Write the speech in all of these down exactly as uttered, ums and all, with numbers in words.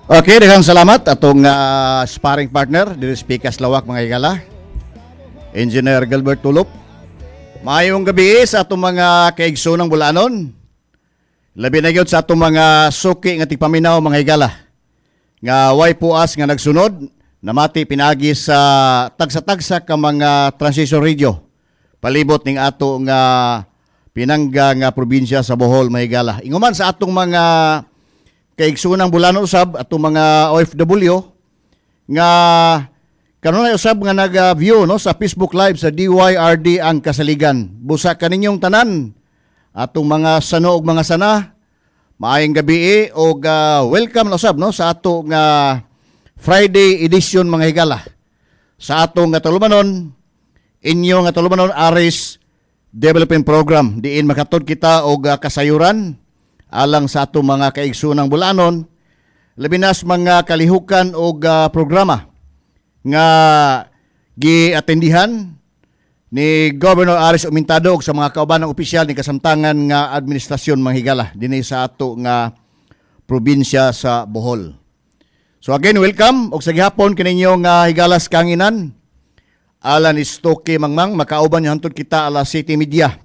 Okay, daghang salamat atong uh, sparring partner diri Pikas Lawak mga higala. Engineer Gilbert Tulop. Maayong gabi sa atong mga kaigsoonang bulanon. Labi na gyud sa atong mga suki nga tigpaminaw mga higala. Nga way puas nga nagsunod namati pinagi sa tagsa-tagsa ka mga transition radio. Palibot ning ato nga pinangga nga probinsya sa Bohol mga higala. Inguman sa atong mga kaigsunang bulanon usab atong mga O F W nga kanunay usab nga naga-view no sa Facebook Live sa D Y R D ang kasaligan. Busa kaninyong tanan atong mga sano ug mga sana. Maayong gabi og uh, welcome na usab no sa ato nga Friday edition mga higala. Sa atong nga tulumanon inyo nga tulumanon Aris Development Program diin makatud kita og uh, kasayuran alang sa ato mga kaigsunang bulanon, labi nas mga kalihukan o uh, programa nga giatendihan ni Governor Aris Umintado sa mga kaubanang opisyal ni kasamtangan nga administrasyon mga higala dinhi sa ato nga probinsya sa Bohol. So again, welcome og sa gihapon kininyo nga higalas kanginan. Alan Istoke Mangmang makauban niyo hantod kita ala City Media.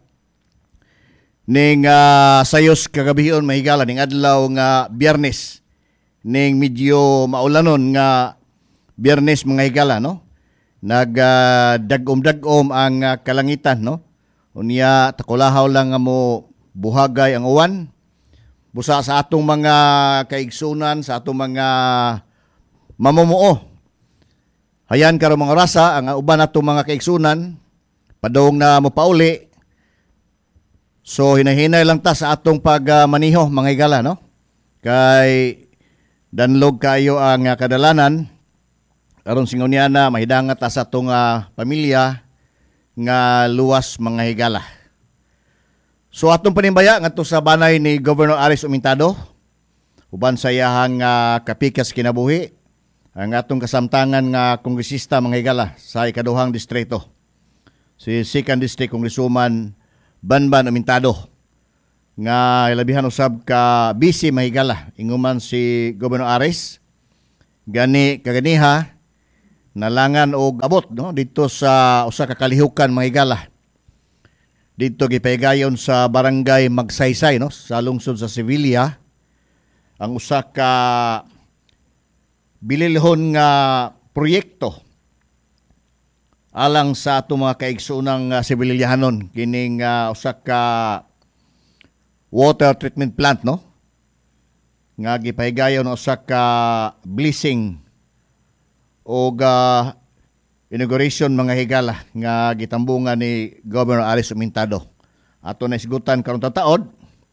Ning uh, sayos kagabihon mahigala ning adlaw nga Biyernes ning medyo maulanon nga Biyernes mga higala no nag uh, dagom-dagom ang uh, kalangitan no unya takulahaw lang nga mo buhagay ang uwan busa sa atong mga kaigsunan sa atong mga mamumuo hayan karon mga rasa ang uban atong mga kaigsunan padong na mopauli. So hinahinay lang ta sa atong pagmaniho uh, mga higala no. Kay danlog kayo ang uh, kadalanan aron singon niya na mahidangat ta sa atong uh, pamilya nga luwas mga higala. So atong panimbaya ngadto sa banay ni Governor Aris Umintado uban sa iyahang uh, kapikas kinabuhi ang atong kasamtangan nga kongresista mga higala sa ikaduhang distrito. Si second District Congresswoman Banban Umintado nga ilabihan usab ka busy mahigala inguman si Governor Aris gani kaganiha nalangan og abot no dito sa usa ka kalihukan mahigala dito gipahigayon sa barangay Magsaysay no sa lungsod sa Sevilla ang usa ka bililhon nga proyekto alang sa ato mga kaigsoonang uh, sibilyahanon kining uh, usa ka water treatment plant no nga gipahigayon usa ka blessing o uh, inauguration mga higala nga gitambungan ni Governor Aris Umintado ato na isgutan karon taud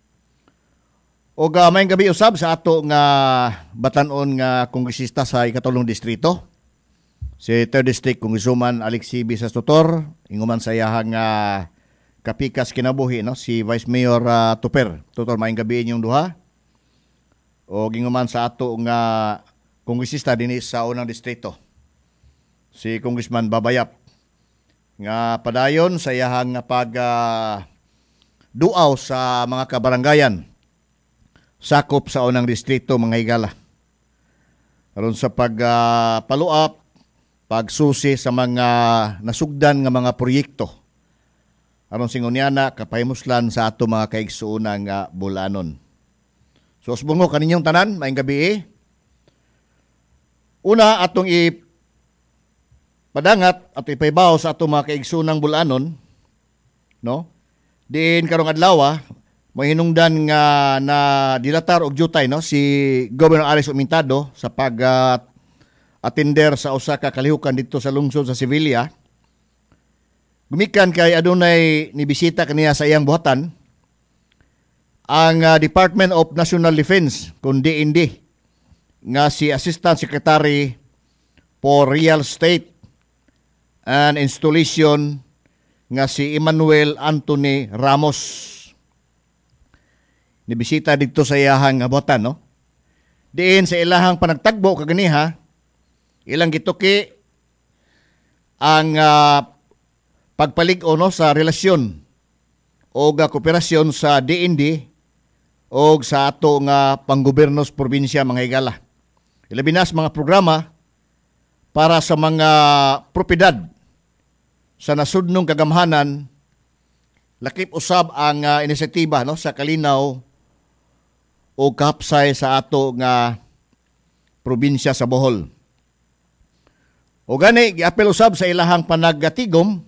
o uh, may gabi usab sa ato nga batan-on nga kongresista sa ikatulong distrito. Si third District Congresswoman Alexi Bisas Tutor, inguman sa iyahang uh, kapikas kinabuhi no si Vice Mayor uh, Tuper. Tutor maayong gabi inyong duha. O ginguman sa ato nga kongresista dinhi sa unang distrito. Si Congressman Babayap nga padayon sa iyahang pag uh, duaw sa mga kabaranggayan sakop sa unang distrito mga higala. Aron sa pag uh, follow up pagsusi sa mga nasugdan nga mga proyekto. Aron singon niya na kapahimuslan sa ato mga kaigsuonang uh, bulanon. So subungo kaninyong tanan, maayong gabi eh. Una atong i padangat at ipaibaw sa ato mga kaigsuonang bulanon, no? Diin karong adlaw mahinungdan nga na dilatar og jutay no si Governor Aris Umintado sa pag uh, atender sa usa ka kalihukan dito sa lungsod sa Sevilla. Gumikan kay adunay nibisita kaniya sa iyang buhatan ang uh, Department of National Defense kun D N D nga si Assistant Secretary for Real Estate and Installation nga si Emmanuel Anthony Ramos. Nibisita dito sa iyahang buhatan no. Diin sa ilahang panagtagbo kaganiha ilang gituki ang uh, pagpalig-o no, sa relasyon o uh, kooperasyon sa D N D o sa ato nga panggobernos probinsya mga higala. Ilabi na sa mga programa para sa mga propiedad sa nasudnong kagamhanan, lakip usab ang uh, inisyatiba no sa kalinaw o kahapsay sa ato nga probinsya sa Bohol. O gani giapel usab sa ilahang panaggatigom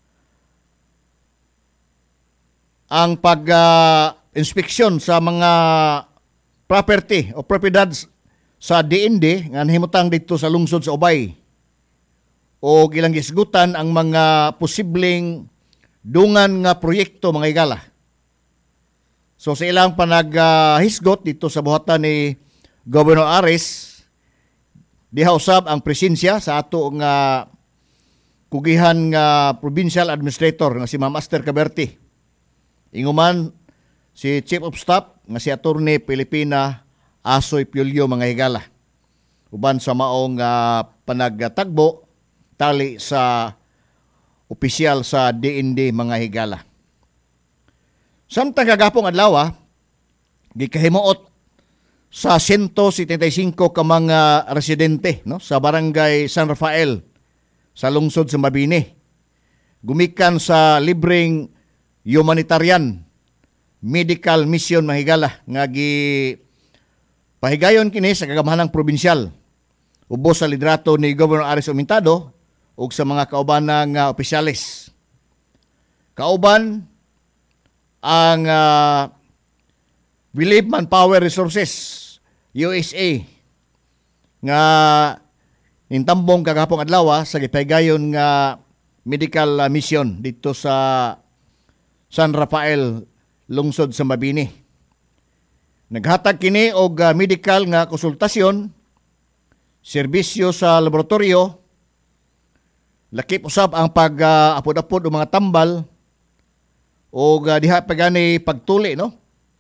ang pag-inspeksyon uh, sa mga property o propiedad sa D N D nga nahimutang dito sa lungsod sa Ubay o ilang gisgutan ang mga posibleng dungan nga proyekto mga higala. So sa ilang panaghisgot uh, dito sa buhatan ni Governor Aris, diha usab ang presensya sa ato nga kugihan nga provincial administrator nga si Ma'am Aster Caberti. Inguman si Chief of Staff nga si Attorney Pilipina Asoy Piulio mga higala. Uban sa maong uh, panagtagbo tali sa opisyal sa D N D mga higala. Samtang kagapong adlaw, gikahimuot sa one hundred seventy-five ka mga residente no sa barangay San Rafael sa lungsod sa Mabini. Gumikan sa libreng humanitarian medical mission mga higala nga gi pahigayon kini sa kagamhanang probinsyal ubos sa liderato ni Governor Aris Umintado ug sa mga kauban ng uh, opisyalis. Kauban ang uh, Relief Manpower Resources U S A nga nintambong kagahapon adlaw sa gipahigayon nga medical uh, mission dito sa San Rafael lungsod sa Mabini. Naghatag kini og uh, medical nga konsultasyon, serbisyo sa laboratorio, lakip usab ang pag-apod-apod uh, o mga tambal o uh, diha pa gani pagtuli no.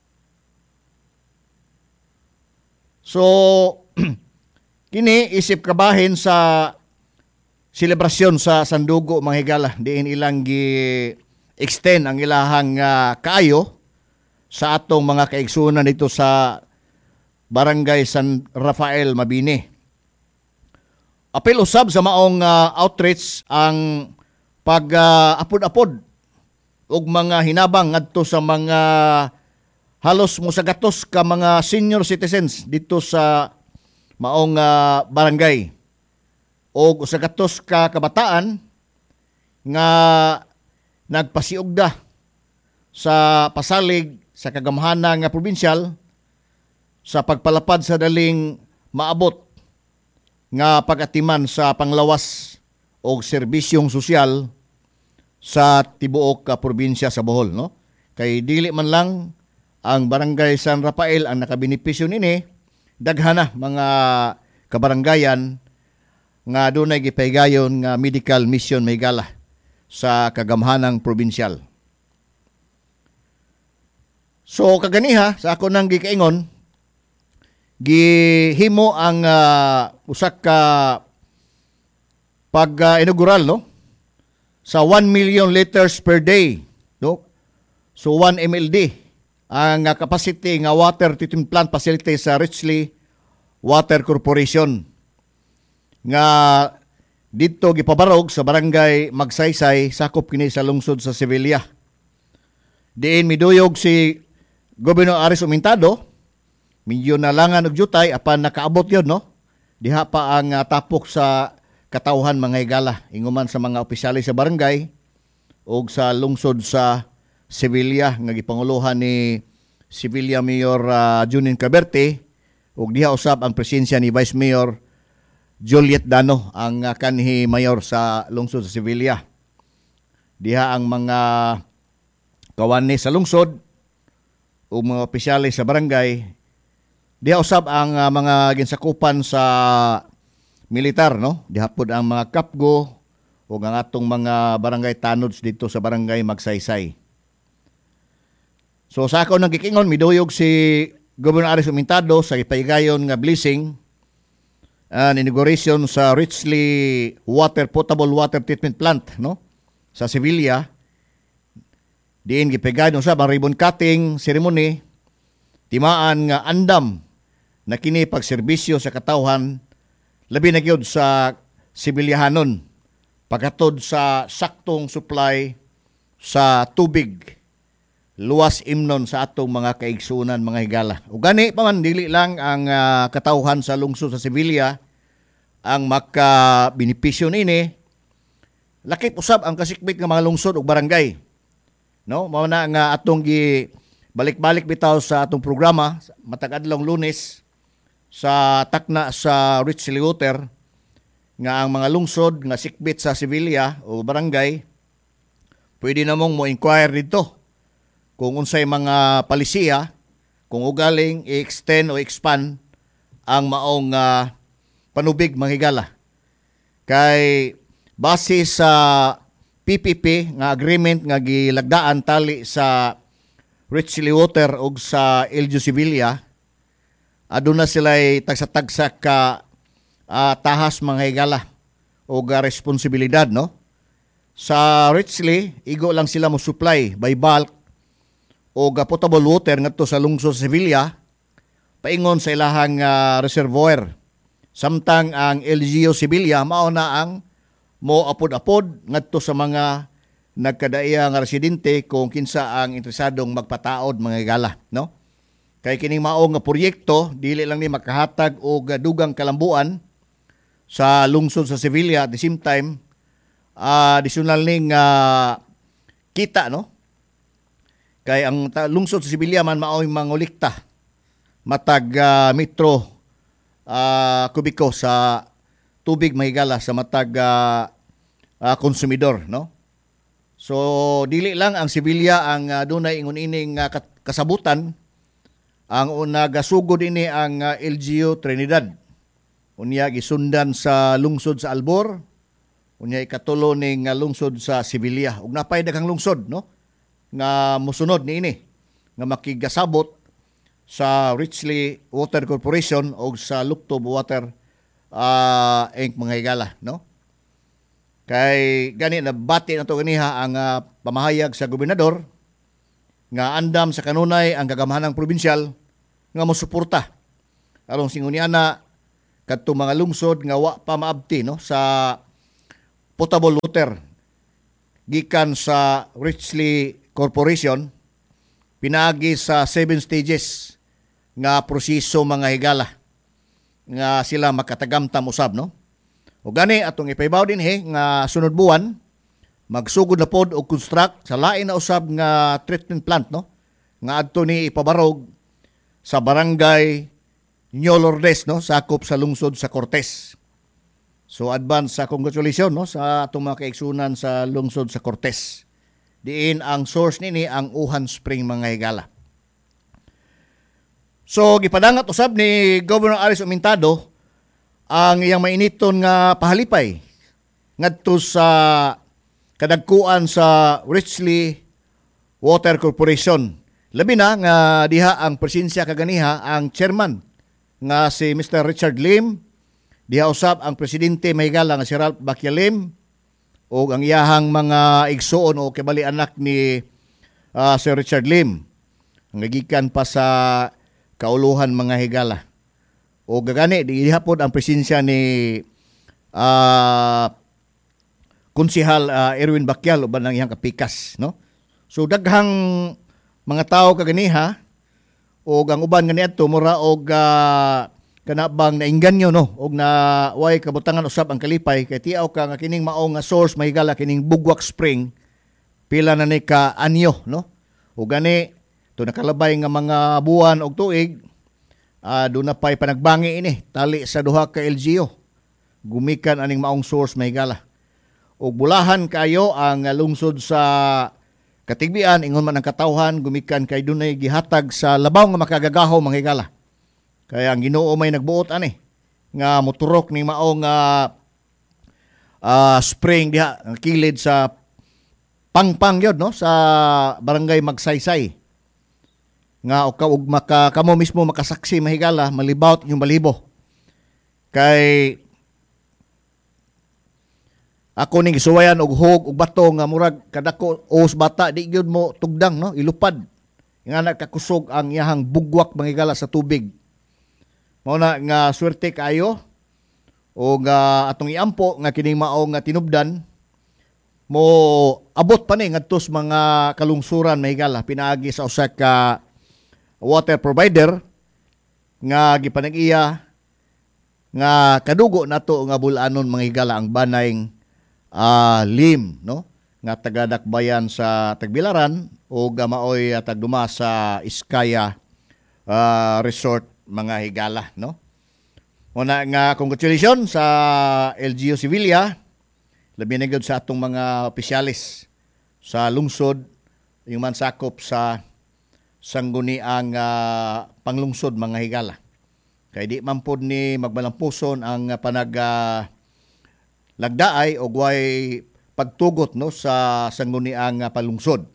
So kini isip kabahin sa selebrasyon sa Sandugo mga higala diin ilang gi extend ang ilahang uh, kaayo sa atong mga kaigsunan dito sa Barangay San Rafael Mabini. Apil usab sa maong uh, outreach ang pag-apod-apod uh, og mga hinabang ngadto sa mga halos musagatos ka mga senior citizens dito sa maong uh, barangay og usagatos ka kabataan nga nagpasiugda sa pasalig sa kagamhanan nga probinsyal sa pagpalapad sa daling maabot nga pag-atiman sa panglawas o serbisyong sosyal sa tibuok ka probinsya sa Bohol no. Kay dili man lang ang Barangay San Rafael ang nakabenepisyo nini, daghan na mga kabarangayan nga dunay gipahigayon nga medical mission may gala sa kagamhanang probinsyal. So kaganiha sa ako nang gikaingon, gihimo ang uh, usak ka pag-inaugural uh, no sa one million liters per day no. So one M L D ang uh, capacity nga water treatment plant facility sa Richley Water Corporation nga dito gipabarog sa barangay Magsaysay, sakop kini sa lungsod sa Sevilla. Diin miduyog si Gobernador Aris Umintado, medyo nalangan og jutay apan nakaabot yun no. Diha pa ang uh, tapok sa katawhan mga higala inguman sa mga opisyalis sa barangay ug sa lungsod sa Sevilla nga gipanguluhan ni Sevilla Mayor uh, Junin Caberti ug diha usab ang presensya ni Vice Mayor Juliet Dano ang uh, kanhi mayor sa lungsod sa Sevilla. Diha ang mga kawani sa lungsod o mga opisyalis sa barangay. Diha usab ang uh, mga ginsakupan sa militar no. Diha pud ang mga kapgo o ang atong mga barangay tanods dito sa barangay Magsaysay. So sa ako nang gikingon miduyog si Governor Aris Umintado sa ipahigayon nga blessing an inauguration sa Richley Water Potable Water Treatment Plant no sa Sevilla. Diin gipahigayon usab ang ribbon cutting ceremony timaan nga andam na kini pagserbisyo sa katawhan labi na gyud sa sibilyahanon paghatod sa saktong supply sa tubig luwas imnon sa atong mga kaigsunan mga higala. Ug gani pa man dili lang ang uh, katawhan sa lungsod sa Sevilla ang makabenepisyo nini, lakip usab ang kasikbit nga mga lungsod ug barangay. No, mao na nga atong gi balik-balik bitaw sa atong programa matag adlong Lunes sa takna sa Richley Water nga ang mga lungsod nga sikbit sa Sevilla o barangay pwede namong mo inquire dito kung unsay mga palisiya kung ugaling i-extend o expand ang maong uh, panubig mga higala. Kay base sa P P P nga agreement nga gilagdaan tali sa Richley Water ug sa L G U Sevilla, aduna sila'y tagsa-tagsa ka uh, tahas mga higala o uh, responsibilidad, no? Sa Richley, igo lang sila mo supply by bulk o uh, potable water ngadto sa lungsod sa Sevilla, paingon sa ilahang uh, reservoir. Samtang ang L G U Sevilla mao na ang mo apod-apod ngadto sa mga nagkadaiya nga residente kung kinsa ang interesadong magpataod mga higala, no? Kay kining mao nga proyekto dili lang ni makahatag og dugang kalambuan sa lungsod sa Sevilla, at the same time uh, additional ning uh, kita, no? Kay ang ta- lungsod sa Sevilla man mao'y mangulikta matag uh, metro uh, kubiko sa tubig mahigala sa matag uh, uh, konsumidor, no? So dili lang ang Sevilla ang uh, dunay ingon ining uh, kasabutan. Ang una gasugod ini ang uh, L G U Trinidad. Unya gisundan sa lungsod sa Albor. Unya ikatulo ning uh, lungsod sa Sevilla. Ug napay daghang lungsod, no, nga mosunod niini nga makigasabot sa Richley Water Corporation o sa Luktob Water uh, Incorporated mga higala, no? Kay gani na bati na to ganiha ang uh, pamahayag sa gobernador nga andam sa kanunay ang gagamahanang probinsyal nga mosuporta aron singuniana kadto mga lungsod nga wa pa maabti, no, sa potable water gikan sa Richley Corporation pinaagi sa seven stages nga proseso mga higala nga sila makatagamtam usab, no? O gani atong ipaibaw din he nga sunod buwan magsugod na pod og construct sa lain na usab nga treatment plant, no, nga adto ni ipabarog sa barangay New Lourdes, no, sakop sa lungsod sa Cortes. So advance sa congratulations, no, sa atong mga kaigsunan sa lungsod sa Cortes. Diin ang source nini ang Uhan Spring mga higala. So gipadangat usab ni Governor Aris Umintado ang iyang mainiton nga pahalipay ngadto sa kadagkuan sa Richley Water Corporation. Labi na nga diha ang presensya kaganiha ang chairman nga si Mister Richard Lim, diha usab ang presidente mahigala nga si Ralph Baquialim o ang iyahang mga igsuon o kibali anak ni uh, Sir Richard Lim. Ang nagikan pa sa kauluhan mga higala. O gagani diha pod ang presensya ni uh, Konsehal uh, Erwin Baquial uban ang iyang kapikas, no? So daghang mga tao kaganiha o ang uban ganiadto mura og uh, kanabang nainganyo, no, og na way kabutangan usab ang kalipay kay tiaw ka nga kining mao nga source mahigala kining Bugwak Spring pila na ni ka anyo, no? O gani to nakalabay nga mga buwan og tuig uh, do na pay panagbangi ini tali sa duha ka L G U gumikan aning maong source mahigala. O bulahan kayo ang lungsod sa Katigbian, ingon man ang katawhan, gumikan kay dunay gihatag sa labaw nga makagagahaw mga higala. Kaya ang Ginoo may nagbuot ani nga moturok ni maong uh, uh, spring diha ang kilid sa Pangpang yun, no, sa barangay Magsaysay. Nga ukaw ug maka kamo mismo makasaksi mahigala malibawt yung balibo. Kay ako ning gisuwayan og hug og bato nga murag kadako os bata di gyud mo tugdang, no, ilupad nga nagkakusog ang iyahang bugwak manghigala sa tubig. Mao na nga swerte kayo o nga atong iampo nga kining mao nga tinubdan mo abot pa ni ngadtos mga kalungsuran mahigala pinaagi sa usa ka water provider nga gipanag-iya nga kadugo nato nga bulanon mga higala ang banayng uh, lim no nga taga-dakbayan sa Tagbilaran o gamaoy uh, tagduma sa Iskaya uh, Resort mga higala no. Una nga congratulations sa L G U Sevilla labi na gyud sa atong mga opisyalis sa lungsod yung mansakop sa sangguniang uh, panglungsod mga higala. Kay di man pod ni magbalampuson ang uh, panag uh, lagdaay o guay pagtugot no sa sangguniang uh, panglungsod.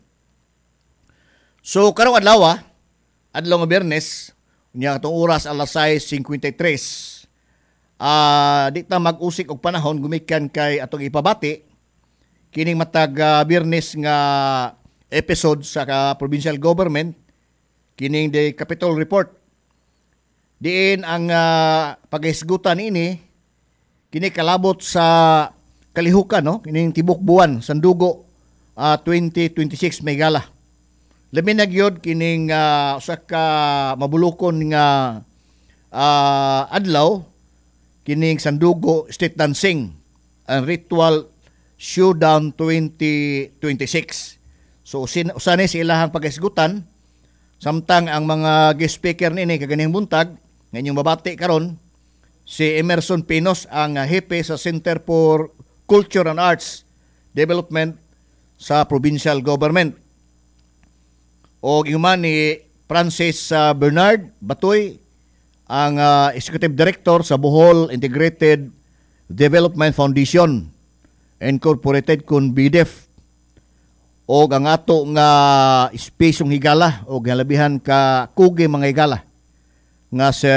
So karong adlaw, adlaw nga Biyernes, nya atong oras alas sais singkwenta y tres. Ah, uh, di ta mag-usik og panahon gumikan kay atong ipabati kining matag uh, Biyernes nga episode sa uh, provincial government kining the Capitol Report. Diin ang uh, paghisgutan ini kini kalabot sa kalihukan no kining tibok buwan sandugo uh, twenty twenty-six may gala. Labi na gyud kining uh, usa ka mabulokon nga uh, adlaw kining sandugo street dancing and ritual showdown twenty twenty-six. So usin usani sa ilahang paghisgutan samtang ang mga guest speaker nini kaganing buntag nga inyong babati karon si Emerson Pinos ang uh, hepe sa Center for Culture and Arts Development sa provincial government. O inuman ni Francis uh, Bernard Batoy ang uh, Executive Director sa Bohol Integrated Development Foundation incorporated kun B D E F o ang ato nga espesong higala o galabihan ka kugi mga higala nga si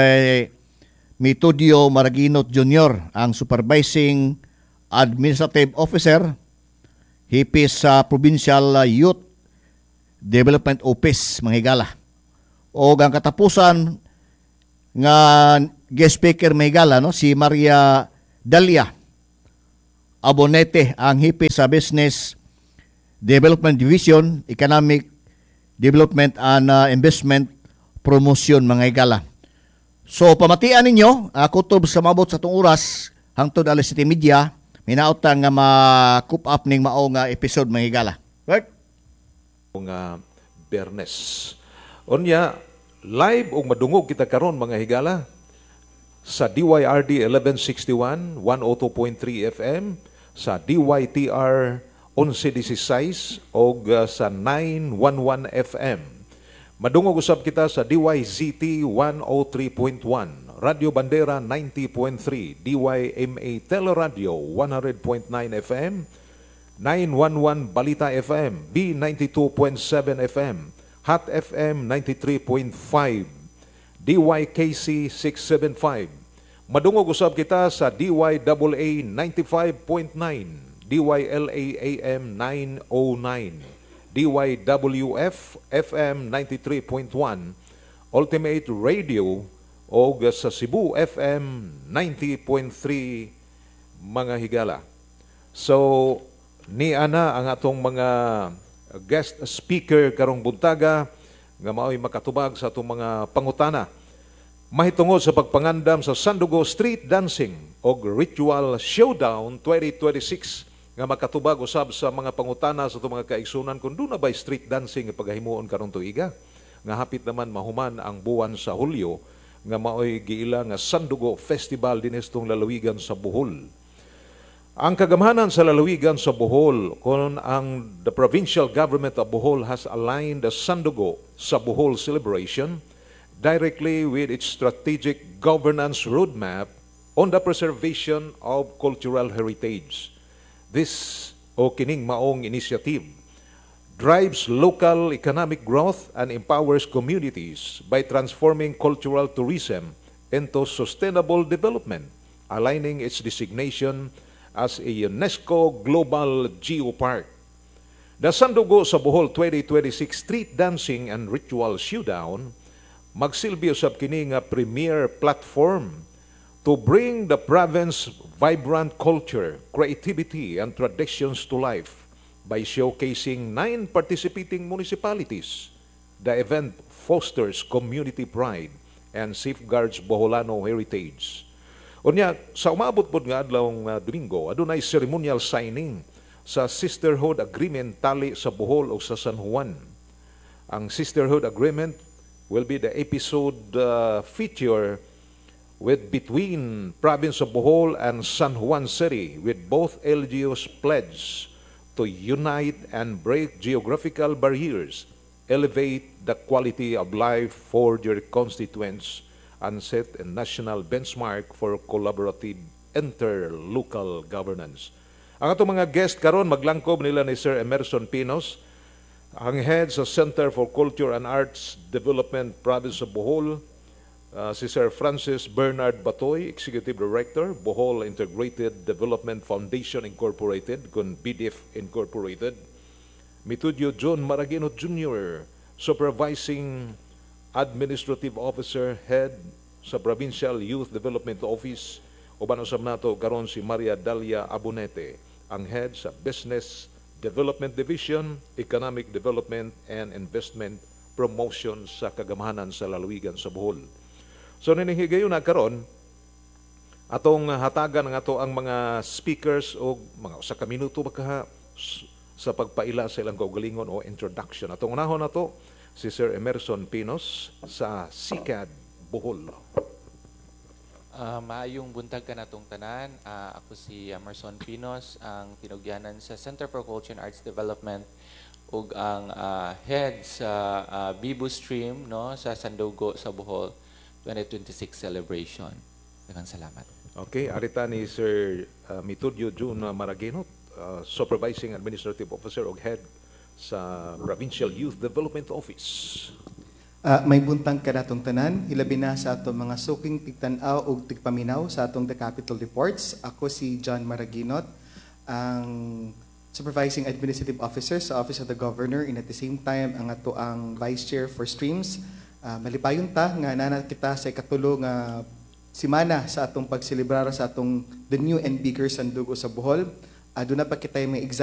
Metodio Maraginot Junior ang Supervising Administrative Officer hipis sa Provincial Youth Development Office mga higala o ang katapusan nga guest speaker mga higala no si Maria Dalia Abonete ang hipis sa Business Development Division, Economic Development and uh, Investment Promotion mga higala. So pamatian ninyo, uh, kutob sa mabot sa itong oras hangtod alas siyete media, minaot nga ma-coop up ning mao nga episode mga higala. Right? Nga Biyernes. Unya, live o madungog kita karon mga higala sa D Y R D eleven sixty-one, one oh two point three F M, sa D Y T R eleven sixteen o uh, sa nine eleven F M. Madungog usab kita sa D Y Z T one oh three point one, Radio Bandera ninety point three, D Y M A Teleradio one hundred point nine F M, nine eleven Balita F M, B ninety-two point seven F M, Hot F M ninety-three point five, D Y K C six seventy-five. Madungog usab kita sa D Y A A ninety-five point nine, D Y L A A M nine oh nine, D Y W F F M ninety-three point one, Ultimate Radio o sa Cebu F M ninety point three mga higala. So ni ana ang atong mga guest speaker karong buntaga nga mao'y makatubag sa atong mga pangutana mahitungod sa pagpangandam sa Sandugo Street Dancing o Ritual Showdown twenty twenty-six nga makatubag usab sa mga pangutana sa itong mga kaigsunan kung doon na ba street dancing nga paghimuon karong tuiga nga hapit naman mahuman ang buwan sa Hulyo nga mao'y giila nga Sandugo Festival dinhi sa lalawigan sa Bohol. Ang kagamhanan sa lalawigan sa Bohol kung ang the provincial government of Bohol has aligned the Sandugo sa Bohol celebration directly with its strategic governance roadmap on the preservation of cultural heritage. This o kining maong initiative drives local economic growth and empowers communities by transforming cultural tourism into sustainable development, aligning its designation as a UNESCO Global Geopark. The Sandugo sa Bohol twenty twenty-six Street Dancing and Ritual Showdown magsilbi usab kini nga premier platform to bring the province vibrant culture, creativity, and traditions to life by showcasing nine participating municipalities. The event fosters community pride and safeguards Boholano heritage. Unya, sa umabot pod nga adlawng uh, Domingo, adunay ceremonial signing sa Sisterhood Agreement tali sa Bohol o sa San Juan. Ang Sisterhood Agreement will be the episode uh, feature with between province of Bohol and San Juan City, with both L G Os pledged to unite and break geographical barriers, elevate the quality of life for their constituents, and set a national benchmark for collaborative interlocal governance. Ang ato mga guest karon maglangkob nila ni Sir Emerson Pinos, ang head sa Center for Culture and Arts Development, Province of Bohol, uh, si Sir Francis Bernard Batoy, Executive Director, Bohol Integrated Development Foundation Incorporated, kun B D F Incorporated, Mitudyo John Maraguinot Junior, Supervising Administrative Officer, Head sa Provincial Youth Development Office, uban usab nato karon si Maria Dalia Abunete, ang head sa Business Development Division, Economic Development and Investment Promotion sa Kagamahanan sa Lalawigan sa Bohol. So ninihigayon na karon atong hatagan ng ato ang mga speakers o mga usa ka minuto baka sa pagpaila sa ilang kaugalingon o introduction. Atong unahon na to si Sir Emerson Pinos sa S I C A D Bohol. Uh, maayong buntag ka natong tanan. Uh, ako si Emerson Pinos, ang tinugyanan sa Center for Culture and Arts Development ug ang uh, head sa uh, Bibo Stream no sa Sandugo sa Bohol twenty twenty-six celebration. Daghang salamat. Okay, arita ni Sir uh, Mitudyo Jun Maraguinot, uh, Supervising Administrative Officer o Head sa Provincial Youth Development Office. Uh, may buntang ka natong tanan, hilabi na sa atong mga suking tigtanaw o tigpaminaw sa atong The Capital Reports. Ako si John Maraguinot, ang Supervising Administrative Officer sa Office of the Governor, and at the same time, ang ato ang Vice Chair for Streams. Uh, malipayon ta nga nana kita sa ikatulo nga simana sa atong pagselebrar sa atong The New and Bigger Sandugo sa Bohol. Uh, doon na pa kita yung mga